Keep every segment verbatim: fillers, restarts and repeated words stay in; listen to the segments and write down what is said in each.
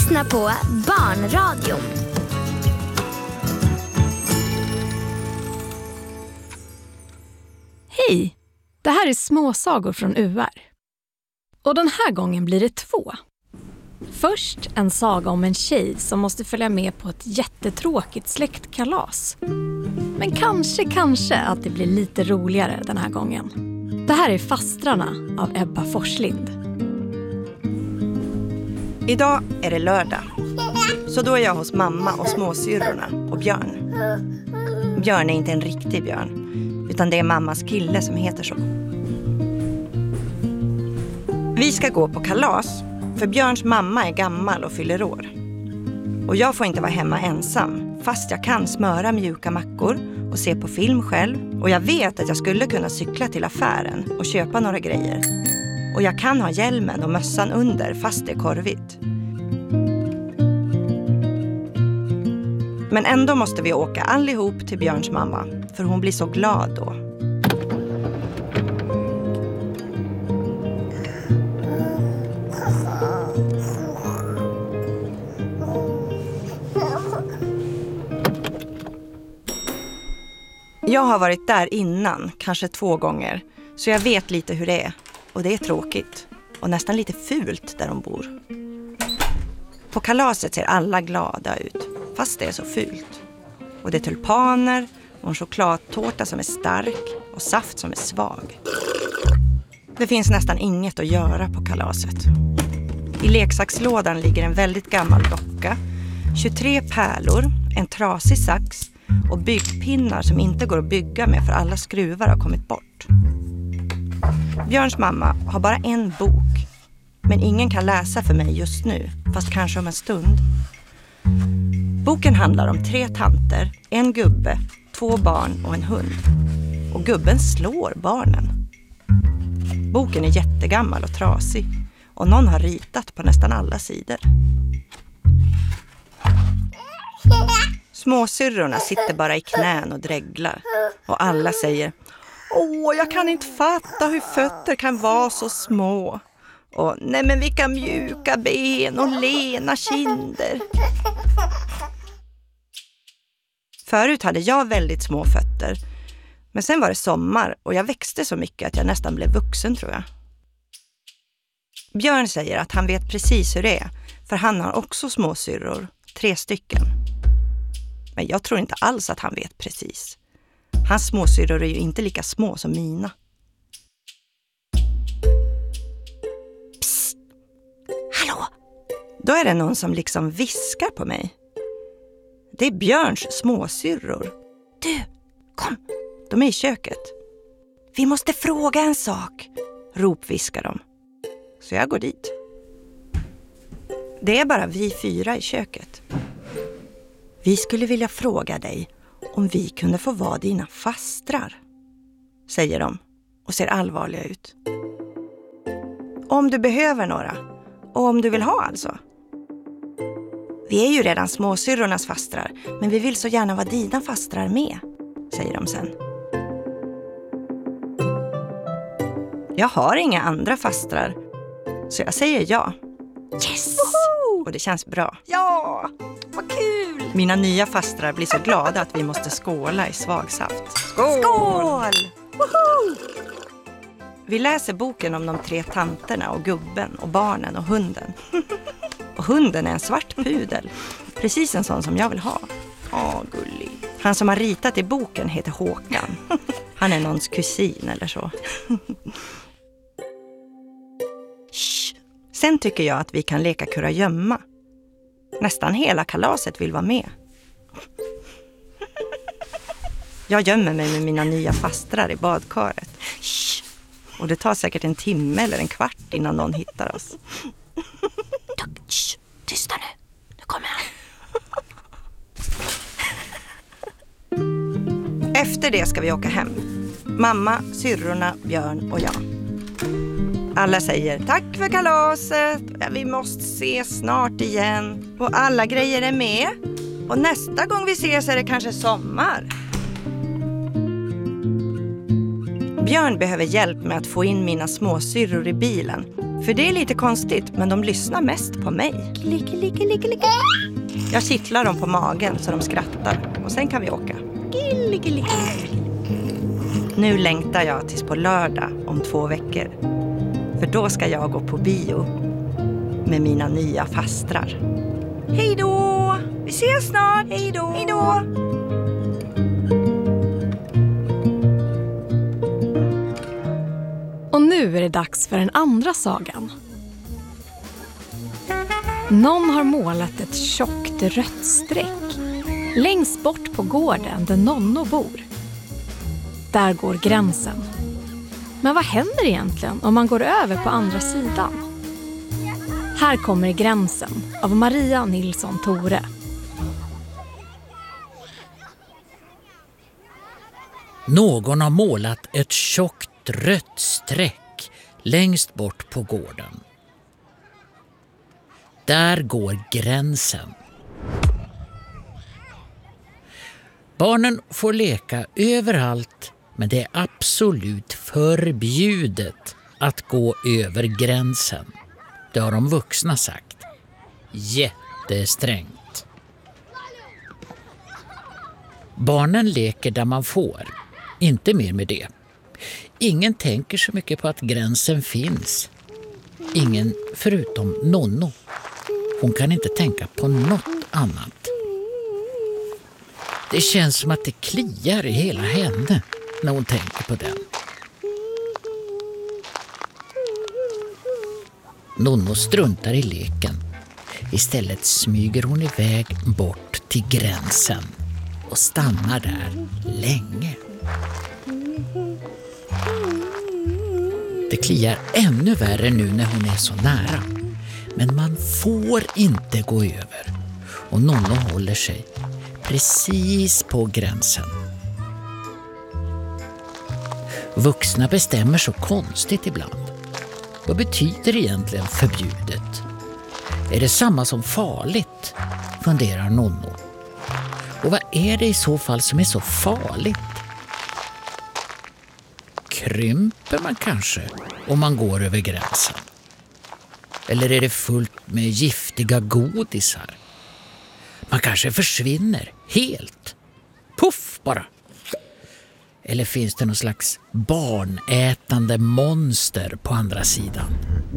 lyssnar på Barnradion. Hej! Det här är småsagor från U R. Och den här gången blir det två. Först en saga om en tjej som måste följa med på ett jättetråkigt släktkalas. Men kanske, kanske att det blir lite roligare den här gången. Det här är Fastrarna av Ebba Forslind. Idag är det lördag. Så då är jag hos mamma och småsyrrorna och Björn. Björn är inte en riktig björn, utan det är mammas kille som heter så. Vi ska gå på kalas, för Björns mamma är gammal och fyller år. Och jag får inte vara hemma ensam, fast jag kan smöra mjuka mackor och se på film själv. Och jag vet att jag skulle kunna cykla till affären och köpa några grejer. Och jag kan ha hjälmen och mössan under fast det är korvigt. Men ändå måste vi åka allihop till Björns mamma, för hon blir så glad då. Jag har varit där innan, kanske två gånger, så jag vet lite hur det är. Och det är tråkigt och nästan lite fult där de bor. På kalaset ser alla glada ut, fast det är så fult. Och det är tulpaner och en chokladtårta som är stark och saft som är svag. Det finns nästan inget att göra på kalaset. I leksakslådan ligger en väldigt gammal docka, tjugotre pärlor, en trasig sax och byggpinnar som inte går att bygga med för alla skruvar har kommit bort. Björns mamma har bara en bok, men ingen kan läsa för mig just nu, fast kanske om en stund. Boken handlar om tre tanter, en gubbe, två barn och en hund. Och gubben slår barnen. Boken är jättegammal och trasig, och någon har ritat på nästan alla sidor. Småsyrrorna sitter bara i knän och dreglar, och alla säger: Åh, jag kan inte fatta hur fötter kan vara så små. Och nej men vilka mjuka ben och lena kinder. Förut hade jag väldigt små fötter. Men sen var det sommar och jag växte så mycket att jag nästan blev vuxen, tror jag. Björn säger att han vet precis hur det är, för han har också småsyrror, tre stycken. Men jag tror inte alls att han vet precis. Hans småsyrror är ju inte lika små som mina. Psst! Hallå! Då är det någon som liksom viskar på mig. Det är Björns småsyrror. Du, kom! De är i köket. Vi måste fråga en sak, ropviskar de. Så jag går dit. Det är bara vi fyra i köket. Vi skulle vilja fråga dig om vi kunde få vara dina fastrar, säger de och ser allvarliga ut. Om du behöver några, och om du vill ha alltså. Vi är ju redan småsyrrornas fastrar, men vi vill så gärna vara dina fastrar med, säger de sen. Jag har inga andra fastrar, så jag säger ja. Yes! Woho! Och det känns bra. Ja, vad kul! Mina nya fastrar blir så glada att vi måste skåla i svagsaft. Skål! Skål! Woho! Vi läser boken om de tre tanterna och gubben och barnen och hunden. Och hunden är en svart pudel. Precis en sån som jag vill ha. Åh, gullig. Han som har ritat i boken heter Håkan. Han är någons kusin eller så. Shh. Sen tycker jag att vi kan leka kurragömma. Nästan hela kalaset vill vara med. Jag gömmer mig med mina nya fastrar i badkaret. Shh. Och det tar säkert en timme eller en kvart innan någon hittar oss. Shh. Tysta nu. Nu kommer han. Efter det ska vi åka hem. Mamma, syrrorna, Björn och jag. Alla säger tack för kalaset. Vi måste ses snart igen. Och alla grejer är med. Och nästa gång vi ses är det kanske sommar. Björn behöver hjälp med att få in mina småsyrror i bilen. För det är lite konstigt, men de lyssnar mest på mig. Klick, klick, klick, klick. Jag kittlar dem på magen så de skrattar. Och sen kan vi åka. Klick, klick, klick. Nu längtar jag tills på lördag om två veckor. För då ska jag gå på bio med mina nya fastrar. Hej då! Vi ses snart! Hej då! Hej då! Och nu är det dags för den andra sagan. Någon har målat ett tjockt rött streck längst bort på gården där Nonno bor. Där går gränsen. Men vad händer egentligen om man går över på andra sidan? Här kommer gränsen av Maria Nilsson Tore. Någon har målat ett tjockt rött streck längst bort på gården. Där går gränsen. Barnen får leka överallt, men det är absolut förbjudet att gå över gränsen. Det har de vuxna sagt. Jättesträngt. Barnen leker där man får. Inte mer med det. Ingen tänker så mycket på att gränsen finns. Ingen förutom Nonno. Hon kan inte tänka på något annat. Det känns som att det kliar i hela henne när hon tänker på den. Nonno struntar i leken. Istället smyger hon iväg bort till gränsen och stannar där länge. Det kliar ännu värre nu när hon är så nära. Men man får inte gå över. Och Nonno håller sig precis på gränsen. Vuxna bestämmer så konstigt ibland. Vad betyder egentligen förbjudet? Är det samma som farligt? Funderar Nonno. Och vad är det i så fall som är så farligt? Krymper man kanske om man går över gränsen? Eller är det fullt med giftiga godisar? Man kanske försvinner helt. Puff bara. Eller finns det någon slags barnätande monster på andra sidan?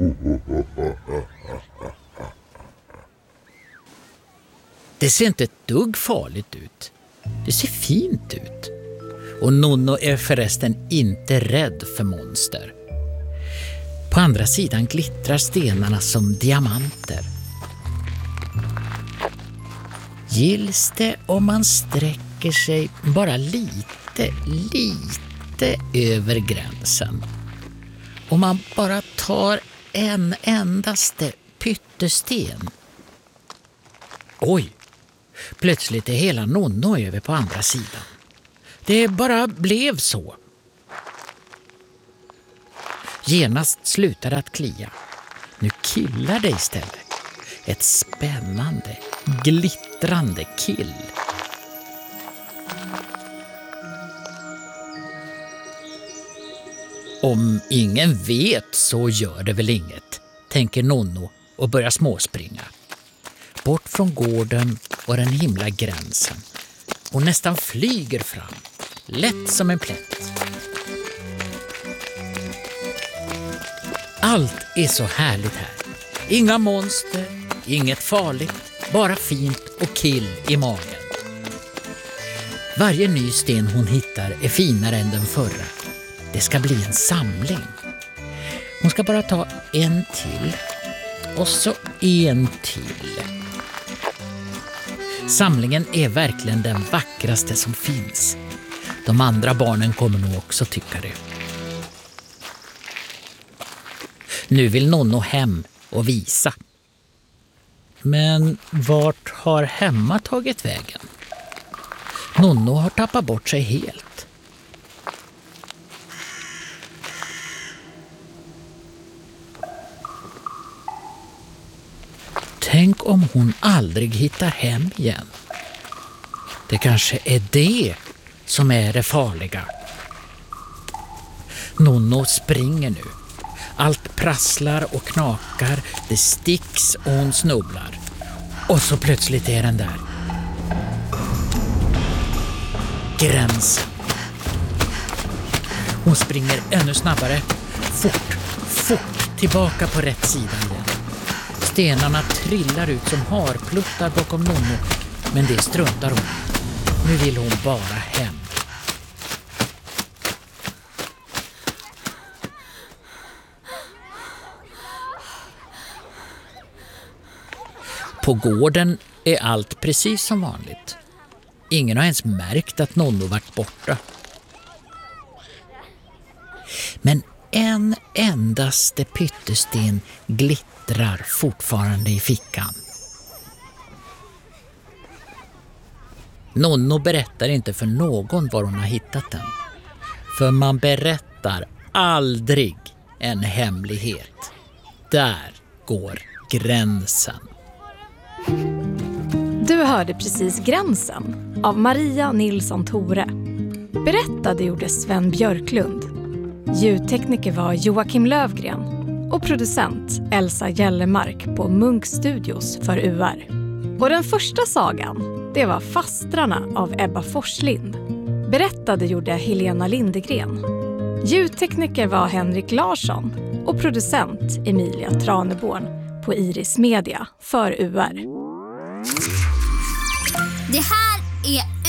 Det ser inte ett dugg farligt ut. Det ser fint ut. Och Nonno är förresten inte rädd för monster. På andra sidan glittrar stenarna som diamanter. Gills det om man sträcker sig bara lite, lite över gränsen. Om man bara tar en endaste pyttesten. Oj, plötsligt är hela Nonno över på andra sidan. Det bara blev så. Genast slutade att klia. Nu killar det istället. Ett spännande, glittrande kill. Om ingen vet så gör det väl inget, tänker Nonno och börjar småspringa. Bort från gården och den himla gränsen. Och nästan flyger fram, lätt som en plätt. Allt är så härligt här. Inga monster, inget farligt, bara fint och kill i magen. Varje ny sten hon hittar är finare än den förra. Det ska bli en samling. Hon ska bara ta en till och så en till. Samlingen är verkligen den vackraste som finns. De andra barnen kommer nog också tycka det. Nu vill Nonno hem och visa. Men vart har hemma tagit vägen? Nonno har tappat bort sig helt. Tänk om hon aldrig hittar hem igen. Det kanske är det som är det farliga. Nonno springer nu. Allt prasslar och knakar, det sticks och hon snubblar. Och så plötsligt är den där. Gränsen. Hon springer ännu snabbare. Fort, fort tillbaka på rätt sida igen. Stenarna trillar ut som harpluttar bakom Nonno, men det struntar hon. Nu vill hon bara hem. På gården är allt precis som vanligt. Ingen har ens märkt att Nonno varit borta. Men en endaste pyttesten glittrar fortfarande i fickan. Nonno berättar inte för någon var hon har hittat den. För man berättar aldrig en hemlighet. Där går gränsen. Du hörde precis Gränsen av Maria Nilsson Tore. Berättade gjorde Sven Björklund. Ljudtekniker var Joakim Lövgren och producent Elsa Gellemark på Munk Studios för U R. Och den första sagan, det var Fastrarna av Ebba Forslind. Berättade gjorde Helena Lindegren. Ljudtekniker var Henrik Larsson och producent Emilia Traneborn på Iris Media för U R. Det här är